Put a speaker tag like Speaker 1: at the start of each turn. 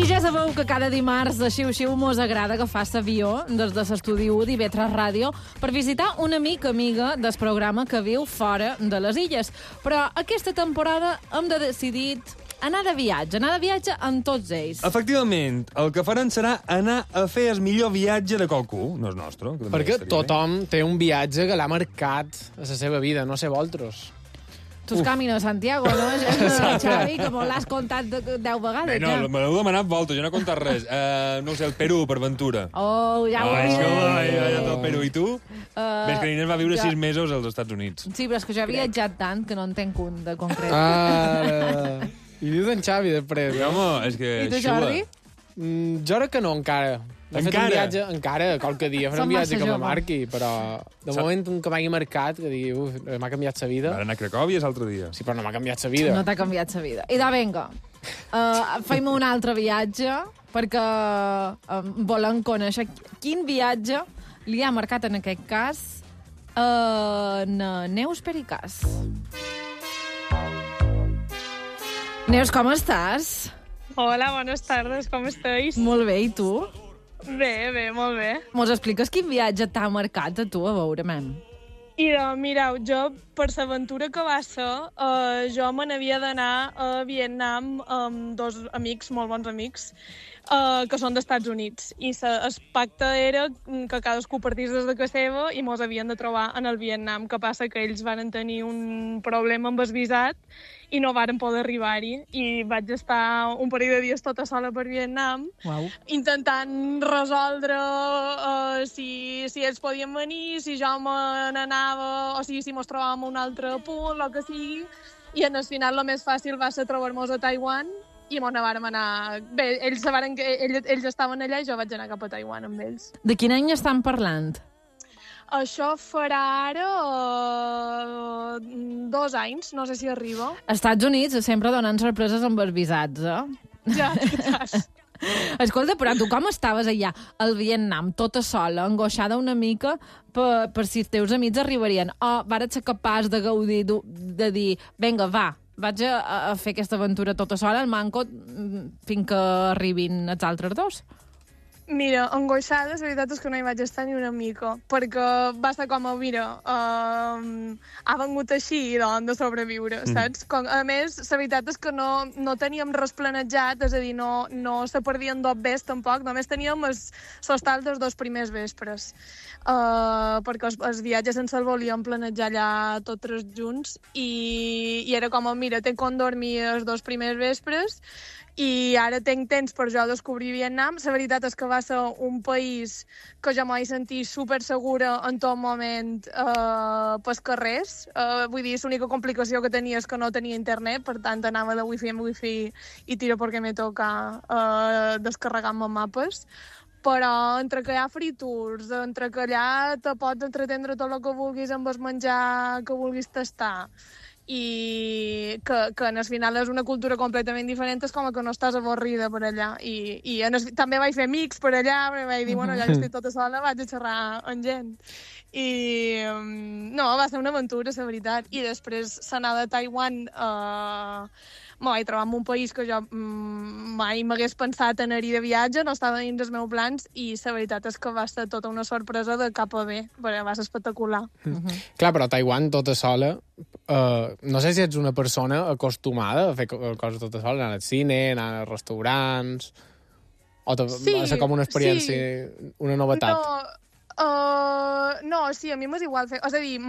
Speaker 1: ja sabeu que cada dimarts de Xiu-Xiu mos agrada agafar l'avió des de l'estudi 1 d'IV3 Ràdio per visitar un amic amiga del programa que viu fora de les illes. Però aquesta temporada hem decidit anar de viatge amb tots ells.
Speaker 2: Efectivament, el que farem serà anar a fer el millor viatge de qualcú, no és nostre.
Speaker 3: Perquè tothom té un viatge que l'ha marcat a la seva vida, no sé vosaltres.
Speaker 1: Tus caminos, Santiago, no? Xavi, com l'has contat 10 vegades.
Speaker 2: No, me l'heu demanat volta, jo no he contat res. No ho sé, el Perú, per ventura.
Speaker 1: Oh, ja ho
Speaker 2: he viatjat al Perú. I tu? Ves que l'Inés va viure 6 mesos als Estats Units.
Speaker 1: Sí, però és que jo he viatjat tant que no en tenc un de concret.
Speaker 3: I dius en Xavi, després.
Speaker 2: Home, és que...
Speaker 1: I tu, Jordi?
Speaker 3: Jo crec que no, encara. He fet un viatge, encara, qualque dia. Faré un viatge que me marqui, però de moment un que m'hagi marcat, que digui, m'ha canviat la vida.
Speaker 2: Va anar a Cracòvia l'altre dia.
Speaker 3: Sí, però no m'ha canviat la vida.
Speaker 1: No t'ha canviat la vida. I vinga, fem un altre viatge, perquè volem conèixer quin viatge li ha marcat en aquest cas Neus Pericàs. Neus, com estàs?
Speaker 4: Hola, buenas tardes, ¿cómo estáis?
Speaker 1: Molt bé, i tu?
Speaker 4: Bé, molt bé.
Speaker 1: Mos expliques quin viatge t'ha marcat a tu, a veure, mem?
Speaker 4: I mireu, jo, per l'aventura que va ser, jo me n'havia d'anar a Vietnam amb dos amics, molt bons amics, que són d'Estats Units. I el pacte era que cadascú partís des de casa seva i mos havien de trobar en el Vietnam. Que passa que ells van tenir un problema amb el visat i no varen poder arribar-hi. I vaig estar un parell de dies tota sola per Vietnam, intentant resoldre si ells podien venir, si jo me n'anava, o sigui, si mos trobàvem a un altre punt, el que sigui. I en el final el més fàcil va ser trobar-nos a Taiwan i m'on vàrem anar... Bé, ells estaven allà i jo vaig anar cap a Taiwan amb ells.
Speaker 1: De quin any estan parlant?
Speaker 4: Això farà ara 2 anys, no sé si arriba.
Speaker 1: Estats Units sempre donen sorpreses amb els visats,
Speaker 4: Ja, saps.
Speaker 1: Escolta, però tu com estaves allà al Vietnam, tota sola, angoixada una mica per si els teus amics arribarien? O vares ser capaç de gaudir, de dir, vinga, vaig a fer aquesta aventura tota sola, el manco, fins que arribin els altres dos?
Speaker 4: Mira, angoixada, la veritat és que no hi vaig estar ni una mica, perquè va ser com, mira, ha vengut així, doncs, de sobreviure, saps? A més, la veritat és que no teníem res planejat, és a dir, no se perdien 2 vés, tampoc, només teníem l'hostal dels 2 primers vespres, perquè els viatges ens el volíem planejar allà tots junts, i era com, mira, tenc on dormir els 2 primers vespres, i ara tinc temps per jo descobrir Vietnam. La veritat és que va ser un país que jo m'ho vaig sentir supersegura en tot moment pels carrers. Vull dir, l'única complicació que tenia és que no tenia internet, per tant anava de wifi en wifi i tira perquè me toca descarregar-me mapes. Però entre que hi ha free tours, entre que allà te pots entretendre tot el que vulguis amb el menjar que vulguis tastar, i que en el final és una cultura completament diferent, és com que no estàs avorrida per allà. I també vaig fer amics per allà, perquè vaig dir, bueno, ja que estic tota sola, vaig a xerrar amb gent. I no, va ser una aventura, la veritat. I després l'anada a Taiwan me vaig trobar en un país que jo mai m'hagués pensat anar-hi de viatge, no estava dins dels meus plans, i la veritat és que va ser tota una sorpresa de cap a bé, perquè va ser espectacular.
Speaker 3: Clar, però a Taiwan tota sola, no sé si ets una persona acostumada a fer coses tota sola, anar al cine, anar als restaurants, o va ser com una experiència, una novetat.
Speaker 4: No, sí, a mi m'és igual fer... És a dir,